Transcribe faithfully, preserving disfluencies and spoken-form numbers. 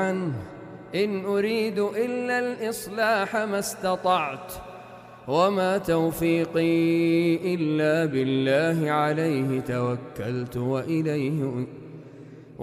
عنه إن أريد إلا الإصلاح ما استطعت وما توفيقي إلا بالله عليه توكلت وإليه